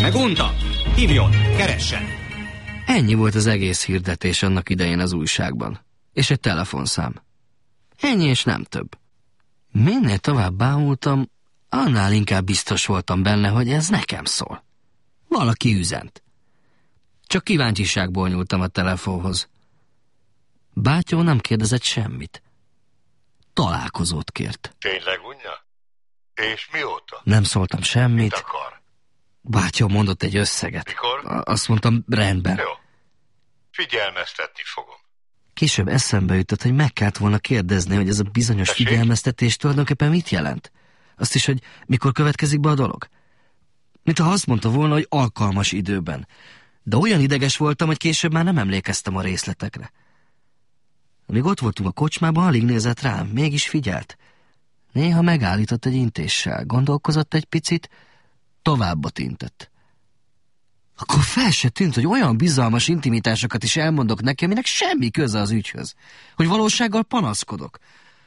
Megunta? Hívjon, keressen! Ennyi volt az egész hirdetés annak idején az újságban. És egy telefonszám. Ennyi és nem több. Minél tovább bámultam, annál inkább biztos voltam benne, hogy ez nekem szól. Valaki üzent. Csak kíváncsiságból nyúltam a telefonhoz. Bátyó nem kérdezett semmit. Találkozót kért. Tényleg unja? És mióta? Nem szóltam semmit. Mit akar? Bátyó mondott egy összeget. Mikor? Azt mondtam, rendben. Jó. Figyelmeztetni fogom. Később eszembe jutott, hogy meg kellett volna kérdezni, hogy ez a bizonyos figyelmeztetés tulajdonképpen mit jelent. Azt is, hogy mikor következik be a dolog. Mintha azt mondta volna, hogy alkalmas időben. De olyan ideges voltam, hogy később már nem emlékeztem a részletekre. Amíg ott voltunk a kocsmában, alig nézett rám, mégis figyelt. Néha megállított egy intéssel, gondolkozott egy picit, továbbot intett. Akkor fel se tűnt, hogy olyan bizalmas intimitásokat is elmondok neki, aminek semmi köze az ügyhöz. Hogy valósággal panaszkodok.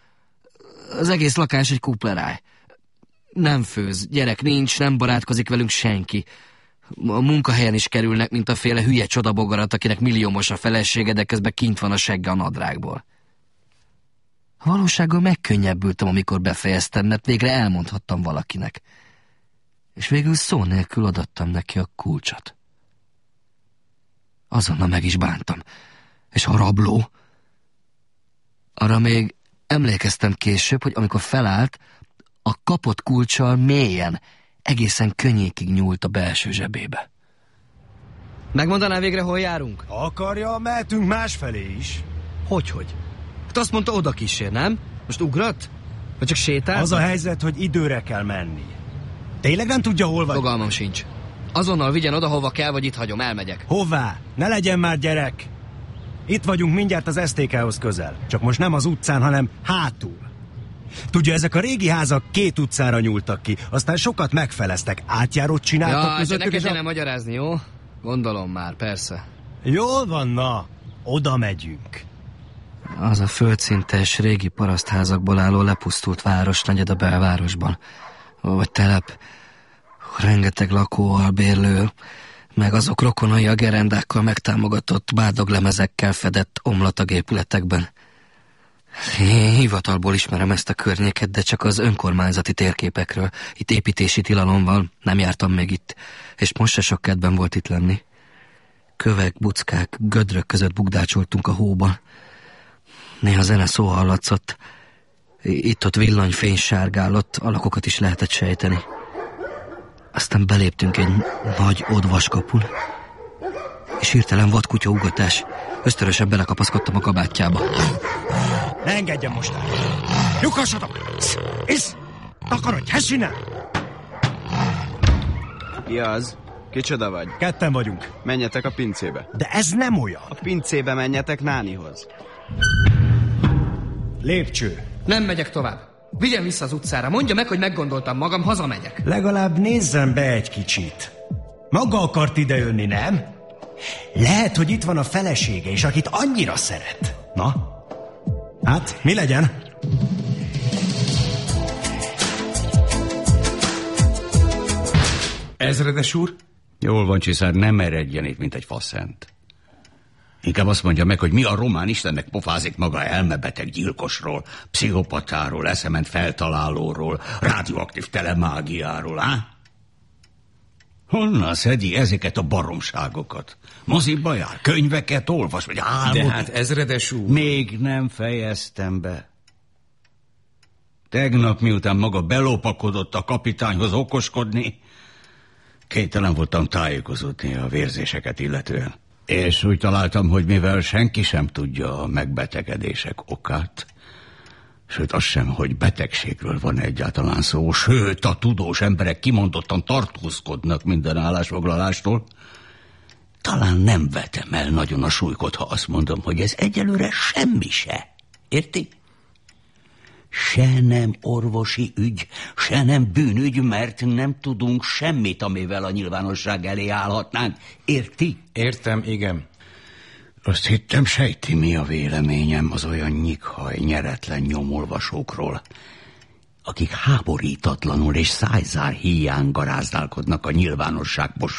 Az egész lakás egy kupleráj. Nem főz, gyerek nincs, nem barátkozik velünk senki. A munkahelyen is kerülnek, mint a féle hülye csodabogarat, akinek milliómos a felesége, de közben kint van a segge a nadrágból. A valósággal megkönnyebbültem, amikor befejeztem, mert végre elmondhattam valakinek. És végül szó nélkül adattam neki a kulcsot. Azonnal meg is bántam. És a rabló? Arra még emlékeztem később, hogy amikor felállt, a kapott kulccsal mélyen, egészen könnyékig nyúlt a belső zsebébe. Megmondaná végre, hol járunk? Ha akarja, mehetünk másfelé is. Hogyhogy? Hát azt mondta, oda kísér, nem? Most ugrat? Vagy csak sétál? Az a helyzet, hogy időre kell menni. Tényleg nem tudja, hol vagy? Fogalmam sincs. Azonnal vigyen oda, hova kell, vagy itt hagyom, elmegyek. Hová? Ne legyen már gyerek! Itt vagyunk mindjárt az STK-hoz közel. Csak most nem az utcán, hanem hátul. Tudja, ezek a régi házak 2 utcára nyúltak ki, aztán sokat megfeleztek, átjárót csináltak közöttük. Ja, ne kezdjen magyarázni, jó? Gondolom már, persze. Jól van, na, oda megyünk. Az a földszintes, régi parasztházakból álló lepusztult városnegyed a belvárosban. Vagy telep. Rengeteg lakó, albérlő, meg azok rokonai a gerendákkal megtámogatott bárdoglemezekkel fedett omlatag épületekben. Én hivatalból ismerem ezt a környéket, de csak az önkormányzati térképekről. Itt építési tilalom van, nem jártam még itt, és most se sok kedvem volt itt lenni. Kövek, buckák, gödrök között bugdácsoltunk a hóban. Néha zene szó hallatszott. Itt-ott villanyfény sárgálott, alakokat is lehetett sejteni. Aztán beléptünk egy nagy odvaskapun, és hirtelen vadkutya ugatás. Ösztörösen belekapaszkodtam a kabátjába. Ne engedjen most el! Lyukassatok! Isz! Takarodj, hessine! Ki az? Kicsoda vagy? 2 vagyunk. Menjetek a pincébe. De ez nem olyan. A pincébe menjetek Nánihoz. Lépcső. Nem megyek tovább. Vigyen vissza az utcára, mondja meg, hogy meggondoltam magam, hazamegyek. Legalább nézzen be egy kicsit. Maga akart idejönni, nem? Lehet, hogy itt van a felesége, és akit annyira szeret. Na? Hát, mi legyen? Ezredes úr? Jól van, csiszár, nem eredjen itt, mint egy faszent. Inkább azt mondja meg, hogy mi a román istennek pofázik maga elmebeteg gyilkosról, pszichopatáról, eszement feltalálóról, rádióaktív telemágiáról, á? Honnan szedi ezeket a baromságokat? Moziba jár, könyveket olvas, vagy álmodik? De hát, ezredes úr... Még nem fejeztem be. Tegnap, miután maga belopakodott a kapitányhoz okoskodni, kénytelen voltam tájékozódni a vérzéseket illetően. És úgy találtam, hogy mivel senki sem tudja a megbetegedések okát, sőt azt sem, hogy betegségről van egyáltalán szó, sőt a tudós emberek kimondottan tartózkodnak minden állásfoglalástól, talán nem vetem el nagyon a súlykot, ha azt mondom, hogy ez egyelőre semmi se. Érti? Se nem orvosi ügy, se nem bűnügy, mert nem tudunk semmit, amivel a nyilvánosság elé állhatnánk. Érti? Értem, igen. Azt hittem, sejti, mi a véleményem az olyan nyikhaj, nyeretlen nyomolvasókról, akik háborítatlanul és szájzár híján garázdálkodnak a nyilvánosság